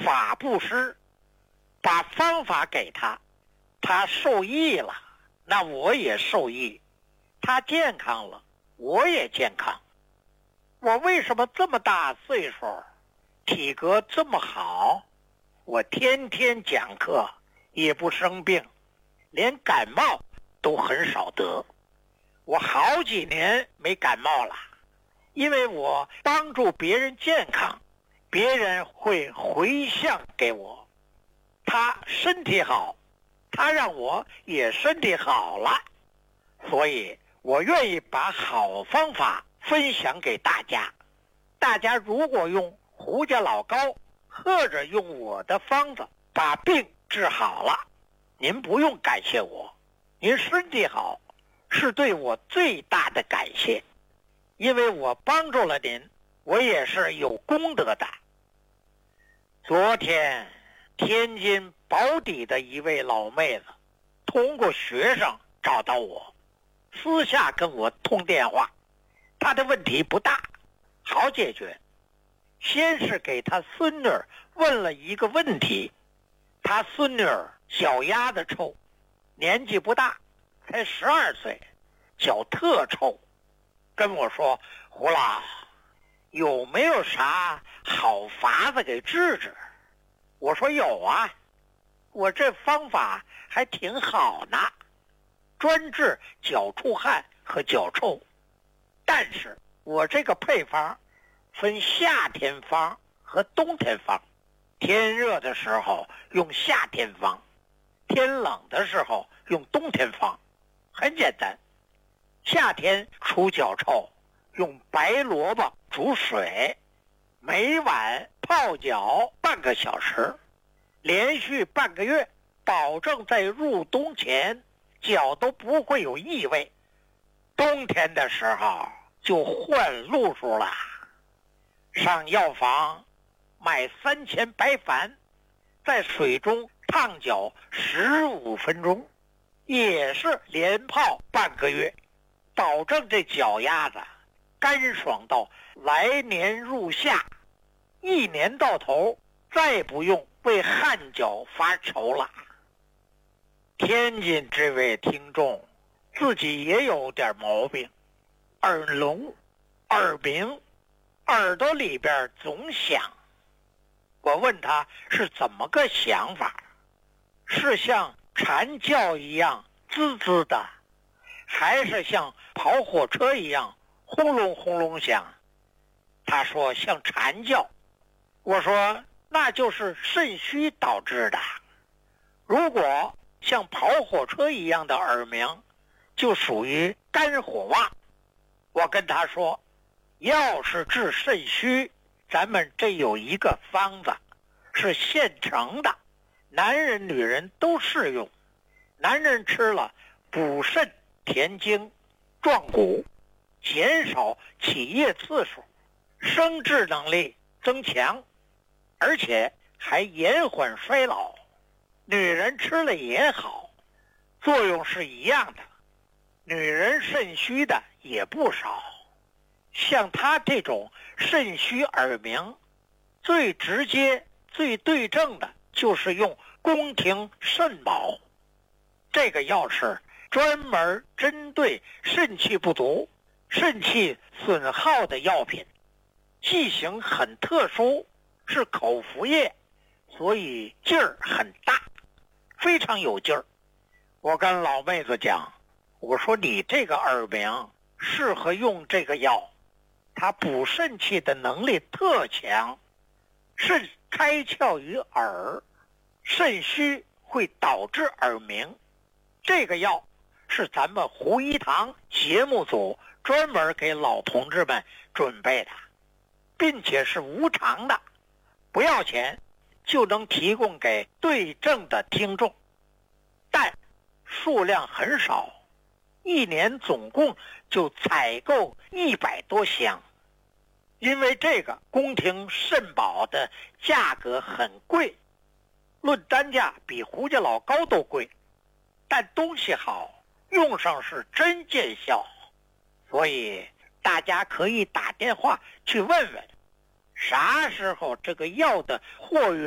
法布施，把方法给他，他受益了，那我也受益，他健康了，我也健康。我为什么这么大岁数，体格这么好？我天天讲课，也不生病，连感冒都很少得。我好几年没感冒了，因为我帮助别人健康，别人会回向给我。他身体好，他让我也身体好了，所以我愿意把好方法分享给大家。大家如果用胡家老膏，或者用我的方子把病治好了，您不用感谢我，您身体好是对我最大的感谢，因为我帮助了您，我也是有功德的。昨天天津宝坻的一位老妹子通过学生找到我，私下跟我通电话，她的问题不大，好解决。先是给她孙女问了一个问题，她孙女脚丫子臭，年纪不大，才12岁，脚特臭，跟我说：胡老，有没有啥好法子给治治？我说有啊，我这方法还挺好呢，专治脚出汗和脚臭。但是我这个配方分夏天方和冬天方，天热的时候用夏天方，天冷的时候用冬天方。很简单，夏天出脚臭，用白萝卜煮水，每晚泡脚半个小时，连续半个月，保证在入冬前脚都不会有异味。冬天的时候就换路数了，上药房买3000白矾，在水中烫脚15分钟，也是连泡半个月，保证这脚丫子干爽到来年入夏，一年到头再不用为汗脚发愁了。天津这位听众自己也有点毛病，耳聋、耳鸣，耳朵里边总响。我问他是怎么个想法，是像蝉叫一样滋滋的，还是像跑火车一样轰隆轰隆响？他说像蝉叫。我说那就是肾虚导致的，如果像跑火车一样的耳鸣，就属于肝火旺。我跟他说，要是治肾虚，咱们这有一个方子是现成的，男人女人都适用。男人吃了补肾填精壮骨，减少起夜次数，生殖能力增强，而且还延缓衰老。女人吃了也好，作用是一样的。女人肾虚的也不少，像她这种肾虚耳鸣，最直接最对症的就是用宫廷肾宝。这个药是专门针对肾气不足、肾气损耗的药品，剂型很特殊，是口服液，所以劲儿很大，非常有劲儿。我跟老妹子讲，我说你这个耳鸣适合用这个药，它补肾气的能力特强。肾开窍于耳，肾虚会导致耳鸣。这个药是咱们胡一堂节目组专门给老同志们准备的，并且是无偿的，不要钱，就能提供给对症的听众，但数量很少，一年总共就采购100多箱。因为这个宫廷肾宝的价格很贵，论单价比胡家老膏都贵，但东西好，用上是真见效，所以大家可以打电话去问问，啥时候这个药的货运